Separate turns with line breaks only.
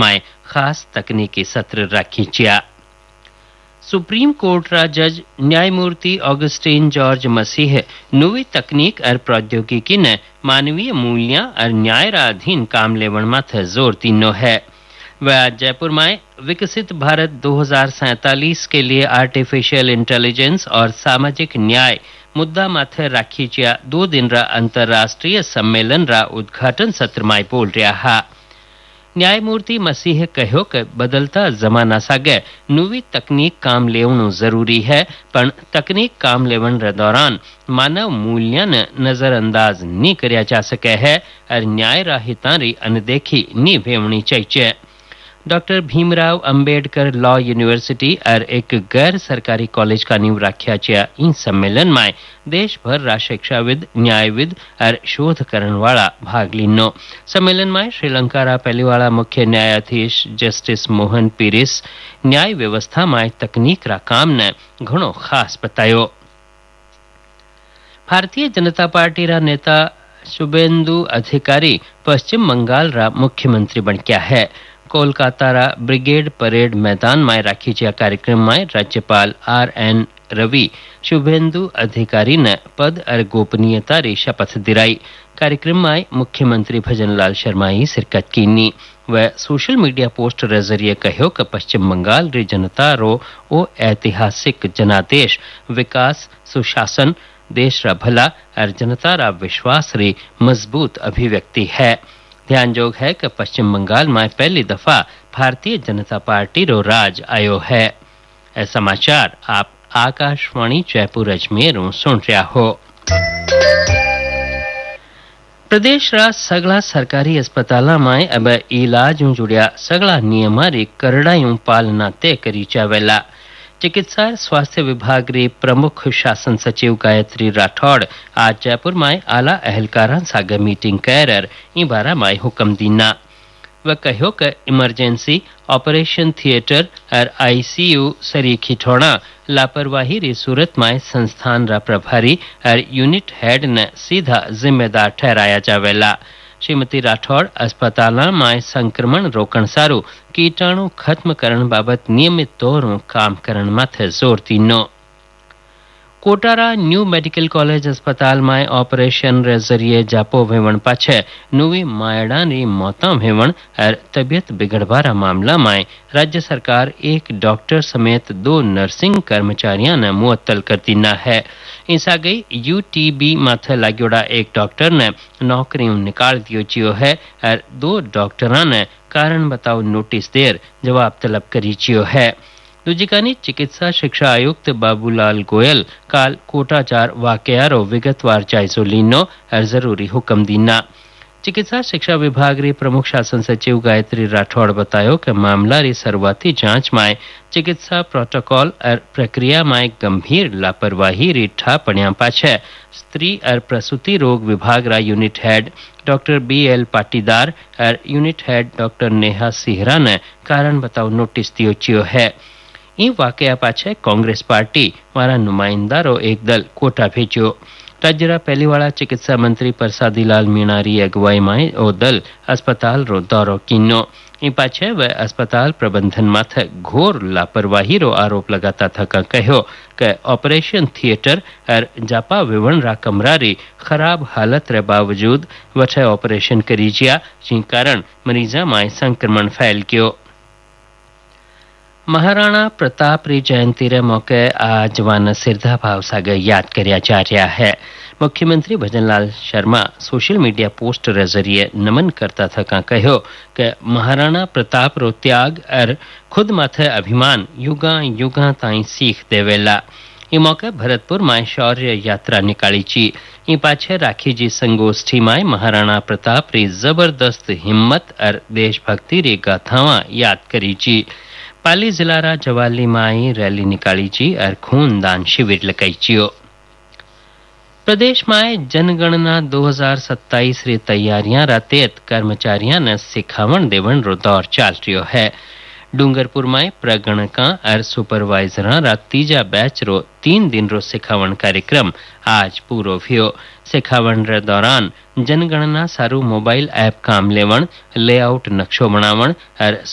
My खास तकनीकी सत्र राखीच्या। सुप्रीम कोर्ट रा जज न्यायमूर्ति ऑगस्टीन जॉर्ज मसीह नवी तकनीक और प्रौद्योगिकी ने मानवीय मूल्य और न्याय रा अधीन काम लेवण माथे जोर तीनो है। वह आज जयपुर में विकसित भारत 2047 के लिए आर्टिफिशियल इंटेलिजेंस और सामाजिक न्याय मुद्दा माथे राखीच्या 2 दिन रा अंतर्राष्ट्रीय सम्मेलन रा उद्घाटन सत्र में बोल रहा हा। न्यायमूर्ति मसीह कहो कि बदलता जमाना सागे नवी तकनीक काम लेवणु जरूरी है, पण तकनीक काम लेवण रे दौरान मानव मूल्य ने नजरअंदाज नहीं करया जा सके है और न्याय राहितारी अनदेखी नहीं भेवणी चाहिए। Doctor Bhimrao Ambedkar law university और एक गैर सरकारी कॉलेज का नींव रखा इन सम्मेलन में देश भर रा शिक्षाविद, न्यायविद और शोध करण वाला भाग लीनो। सम्मेलन में श्रीलंका रा पहली वाला मुख्य न्यायाधीश जस्टिस मोहन पीरिस न्याय व्यवस्था में तकनीक रा काम ने घणो खास बतायो। भारतीय जनता पार्टी रा नेता शुभेंदु अधिकारी पश्चिम बंगाल रा मुख्यमंत्री बन गया है। कोलकाता रा ब्रिगेड परेड मैदान में राखी कार्यक्रम में राज्यपाल RN रवि शुभेंदु अधिकारी ने पद और गोपनीयता री शपथ दिलाई। कार्यक्रम में मुख्यमंत्री भजनलाल शर्मा ही शिरकत कीनी। वह सोशल मीडिया पोस्ट रे जरिए कहो कि पश्चिम बंगाल री जनता रो ओ ऐतिहासिक जनादेश विकास, सुशासन, देश रा भला और जनता रा विश्वास री मजबूत अभिव्यक्ति है। ध्यान जोग है कि पश्चिम बंगाल में पहली दफा भारतीय जनता पार्टी रो राज आयो है। ऐ समाचार आप आकाशवाणी जयपुर अजमेर सुन रहा हो। प्रदेश रा सगला सरकारी अस्पताल में अब इलाज जुड़िया सगला नियम री करड़ायू पालना तय करी जावेला। चिकित्सा स्वास्थ्य विभाग री प्रमुख शासन सचिव गायत्री राठौड़ आज जयपुर में आला अहलकारां सागे मीटिंग कर ई बारा में हुक्म दीना। वह कहो कि इमरजेंसी ऑपरेशन थिएटर और ICU सरीखी ठोड़ा लापरवाही री सूरत में संस्थान रा प्रभारी और यूनिट हेड ने सीधा जिम्मेदार ठहराया जावेला। श्रीमती राठौड़ अस्पताल में संक्रमण रोकण सारू कीटाणु खत्म करण बाबत नियमित तौर काम करण माथे जोर तीनो। कोटारा न्यू मेडिकल कॉलेज अस्पताल में ऑपरेशन रे जरिए जापो भेवण पाछे नवी मायड़ा री मौतां भेवण और तबियत बिगड़वारा मामला में राज्य सरकार एक डॉक्टर समेत 2 नर्सिंग कर्मचारियों ने मुअत्तल कर दीना है। इंसा गई UTB माथे लाग्योड़ा एक डॉक्टर ने नौकरी निकाल दियो जियो है और 2 डॉक्टरा ने कारण बताओ नोटिस देर जवाब तलब करी जियो है। दूजिकानी चिकित्सा शिक्षा आयुक्त बाबूलाल गोयल काल कोटाचार वाकयारो विगतवार जायजो लीनो और जरूरी हुक्म दीना। चिकित्सा शिक्षा विभाग री प्रमुख शासन सचिव गायत्री राठौड़ बतायो कि मामला री शुरुआती जांच में चिकित्सा प्रोटोकॉल और प्रक्रिया में गंभीर लापरवाही री ठा पड़िया पाछे स्त्री और प्रसूति रोग विभाग रा unit head doctor BL Patidar और यूनिट हेड डॉक्टर नेहा सिहरा ने कारण बताओ नोटिस दियो चियो है। ई वाकया पाछे कांग्रेस पार्टी मारा नुमाइंदा रो एक दल कोटा भेजो। राज्य रा पहली वाला चिकित्सा मंत्री प्रसादीलाल मीणा री अगुवाई में ओ दल अस्पताल रो दौरो कीनो। ई पाछे वह अस्पताल प्रबंधन माथे घोर लापरवाही रो आरोप लगाता था कहो कि ऑपरेशन थिएटर और जापा विवरण रा कमरा री खराब हालत रे बावजूद वठे ऑपरेशन करी जिया, जी कारण मरीजा में संक्रमण फैल गयो। महाराणा प्रताप री जयंती रे मौके आज जवान सिरधा भाव सागर याद करया जा रहा है। मुख्यमंत्री Bhajanlal Sharma social media post रे जरिए नमन करता था कहो कि महाराणा प्रताप रो त्याग और खुद माथे अभिमान युगा युगा ताई सीख देवेला। ई मौके भरतपुर में शौर्य यात्रा निकाली ची। ई पाछे राखी जी संगोष्ठी में महाराणा प्रताप री जबरदस्त हिम्मत और देशभक्ति री गाथावां याद करी ची। पाली जिला रा जवाली में रैली निकाली ची और खूनदान शिविर लगाई चियो। प्रदेश में जनगणना 2027 री तैयारियां रा तेत कर्मचारियां ने सिखावण देवण रो दौर चाल रियो है। डूंगरपुर में प्रगणका और सुपरवाइजर रा तीजा बैच रो 3 दिन रो सिखावण कार्यक्रम आज पूरो भ्यो। सिखावण रे दौरान जनगणना सारू मोबाइल ऐप काम लेवण, लेआउट नक्शो बनावण और